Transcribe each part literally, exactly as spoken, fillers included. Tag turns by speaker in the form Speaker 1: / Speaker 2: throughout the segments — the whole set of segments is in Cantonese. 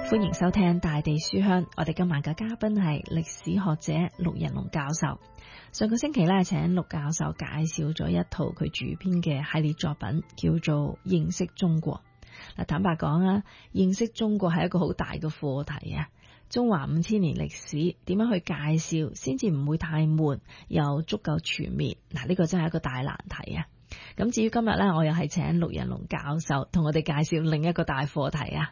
Speaker 1: 歡迎收聽大地書香，我哋今晚嘅嘉賓係歷史學者陸仁龍教授。上個星期咧，請陸教授介紹咗一套佢主編嘅系列作品，叫做《認識中國》。嗱，坦白講啊，認識中國係一個好大嘅課題啊！中華五千年歷史點樣去介紹，先至唔會太悶，又足夠全面。嗱，呢個真係一個大難題啊！咁至於今日咧，我又係請陸仁龍教授同我哋介紹另一個大課題啊！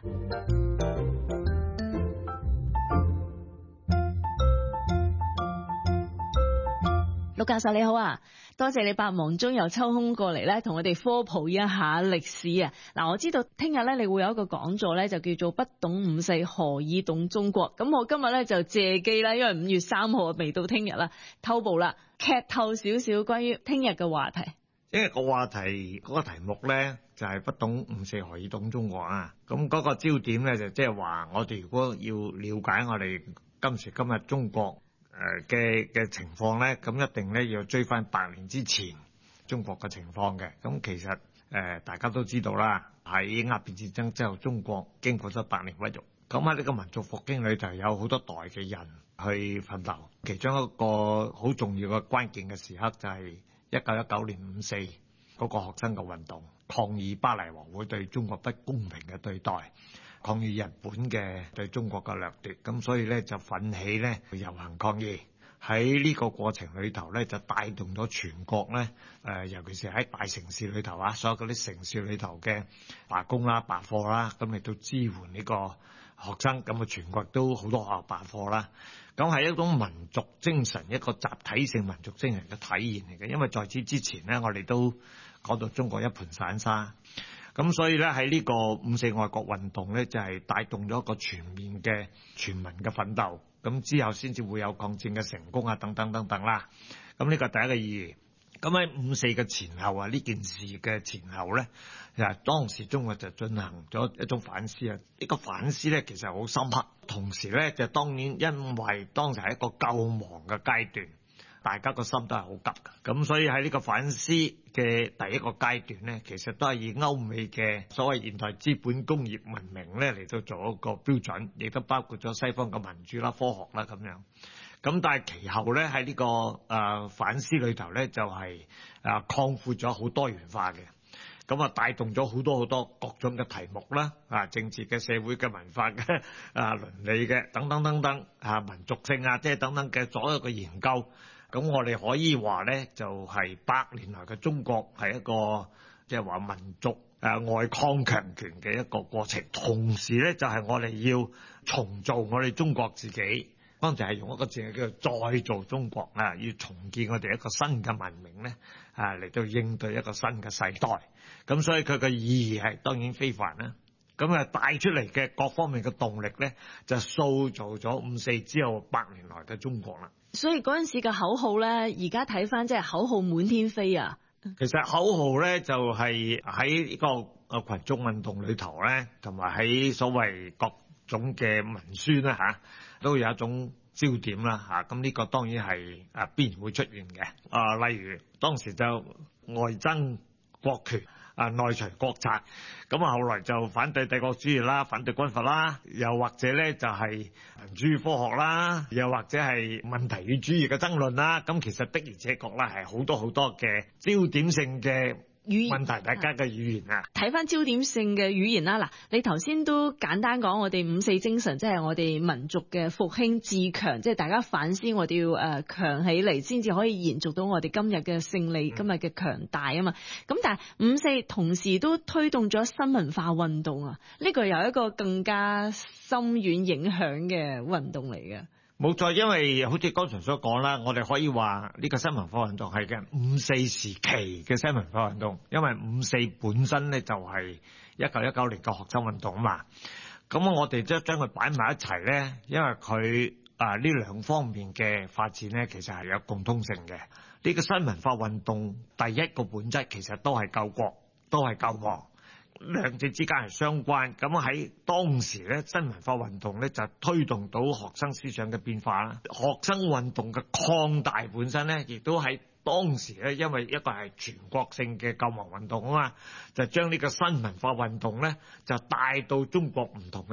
Speaker 1: 陸教授你好啊，多謝你百忙中又抽空過嚟咧，同我哋科普一下歷史啊！嗱，我知道聽日咧你會有一個講座咧，就叫做不懂五四何以懂中國。咁我今日咧就借機啦，因為五月三號未到聽日啦，偷步啦，劇透少少關於聽日嘅話題。
Speaker 2: 因為個話題嗰個題目咧就係不懂五四何以懂中國啊！咁嗰個焦點咧就即係話，我哋如果要了解我哋今時今日中國誒嘅嘅情況咧，咁一定咧要追翻百年之前中國嘅情況嘅。咁其實誒、呃、大家都知道啦，喺鴉片戰爭之後，中國經過咗百年屈辱。咁喺呢個民族復興裏頭，有好多代嘅人去奮鬥。其中一個好重要嘅關鍵嘅時刻就係一九一九年五四嗰個學生嘅運動，抗議巴黎和會對中國不公平嘅對待，抗議日本嘅對中國嘅掠奪，咁所以咧就奮起咧遊行抗議。喺呢個過程裏頭咧，就帶動咗全國咧，誒、呃，尤其是喺大城市裏頭啊，所有嗰啲城市裏頭嘅罷工啦、罷課啦，咁亦都支援呢個學生，咁啊全國都好多學校罷課啦。咁係一種民族精神，一個集體性民族精神嘅體現嚟嘅。因為在此之前咧，我哋都講到中國一盤散沙。咁所以咧喺呢個五四愛國運動咧，就係帶動咗一個全面嘅全民嘅奮鬥，咁之後先至會有抗戰嘅成功啊，等等等等啦。咁呢個第一個意義。咁喺五四嘅前後啊，呢件事嘅前後咧，啊當時中國就進行咗一種反思啊。呢個反思咧其實好深刻，同時咧就當然因為當時係一個救亡嘅階段。大家個心都係好急㗎，咁所以喺呢個反思嘅第一個階段呢，其實都係以歐美嘅所謂現代資本工業文明呢嚟到做一個標準，亦都包括咗西方嘅民主啦、科學啦咁樣。咁但係其後呢，喺呢、這個誒、呃、反思裏頭呢，就係誒擴闊咗好多元化嘅，咁啊帶動咗好多好多各種嘅題目啦，啊政治嘅、社會嘅、文化嘅、啊倫理嘅等等等等啊民族性啊，即係等等嘅所有嘅研究。咁我哋可以話咧，就係百年來嘅中國係一個即係話民族誒外抗強權嘅一個過程，同時咧就係我哋要重做我哋中國自己。當時係用一個字叫做再造中國啊，要重建我哋一個新嘅文明咧啊，嚟到應對一個新嘅世代。咁所以佢嘅意義係當然非凡啦。咁啊帶出嚟嘅各方面嘅動力咧，就塑造咗五四之後百年來嘅中國啦。
Speaker 1: 所以嗰陣時嘅口號咧，而家睇翻即係口號滿天飛啊！
Speaker 2: 其實口號咧就係喺呢個誒群眾運動裏頭咧，同埋喺所謂各種嘅文宣啦嚇，都有一種焦點啦嚇。咁呢個當然係啊必然會出現嘅。啊，例如當時就外爭國權。啊，內除國賊，咁啊，後來就反對帝國主義啦，反對軍閥啦，又或者咧就係民主與科學啦，又或者係問題與主義嘅爭論啦，咁其實的而且確啦，係好多好多嘅焦點性嘅語言問題，大家嘅語言啊，
Speaker 1: 睇翻焦點性嘅語言啦。嗱，你頭先都簡單講我哋五四精神，即係我哋民族嘅復興自強，即係大家反思我哋要誒強起嚟，先至可以延續到我哋今日嘅勝利，今日嘅強大啊嘛。咁但係五四同時都推動咗新文化運動啊，呢個有一個更加深遠影響嘅運動嚟嘅。
Speaker 2: 冇錯，因為好似剛才所講啦，我哋可以話呢個新文化運動係嘅五四時期嘅新文化運動，因為五四本身咧就係一九一九年嘅學生運動啊嘛。咁我哋將將佢擺埋一齊咧，因為佢啊呢兩方面嘅發展咧，其實係有共通性嘅。呢個新文化運動第一個本質其實都係救國，都係救亡。兩者之間係相關，咁喺當時咧，新文化運動咧就推動到學生思想嘅變化啦。學生運動嘅擴大本身咧，亦都喺當時咧，因為一個係全國性嘅救亡運動啊嘛，就將呢個新文化運動咧就帶到中國唔同嘅